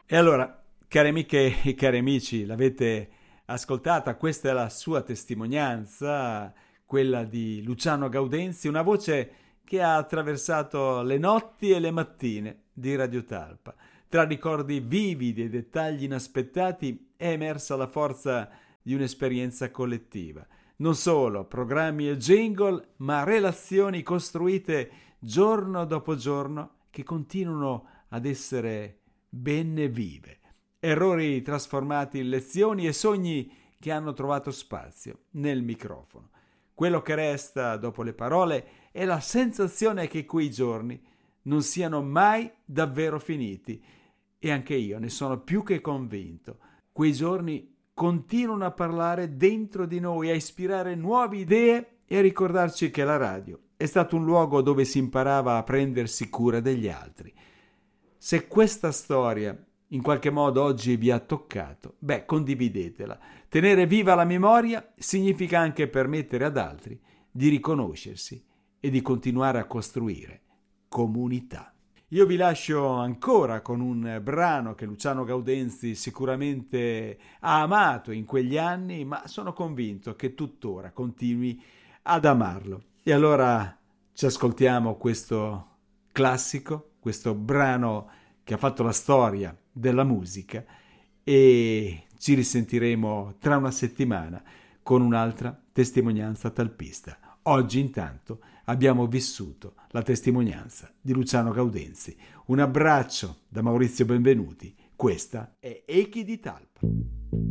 E allora, cari amiche e cari amici, l'avete ascoltata, questa è la sua testimonianza, quella di Luciano Gaudenzi, una voce che ha attraversato le notti e le mattine di Radio Talpa. Tra ricordi vividi e dettagli inaspettati è emersa la forza di un'esperienza collettiva. Non solo programmi e jingle, ma relazioni costruite giorno dopo giorno che continuano ad essere benne vive. Errori trasformati in lezioni e sogni che hanno trovato spazio nel microfono. Quello che resta dopo le parole è la sensazione che quei giorni non siano mai davvero finiti. E anche io ne sono più che convinto. Quei giorni continuano a parlare dentro di noi, a ispirare nuove idee e a ricordarci che la radio è stato un luogo dove si imparava a prendersi cura degli altri. Se questa storia in qualche modo oggi vi ha toccato, condividetela. Tenere viva la memoria significa anche permettere ad altri di riconoscersi e di continuare a costruire comunità. Io vi lascio ancora con un brano che Luciano Gaudenzi sicuramente ha amato in quegli anni, ma sono convinto che tuttora continui ad amarlo. E allora ci ascoltiamo questo classico, questo brano che ha fatto la storia della musica e ci risentiremo tra una settimana con un'altra testimonianza talpista. Oggi intanto abbiamo vissuto la testimonianza di Luciano Gaudenzi. Un abbraccio da Maurizio Benvenuti. Questa è Echi di Talpa.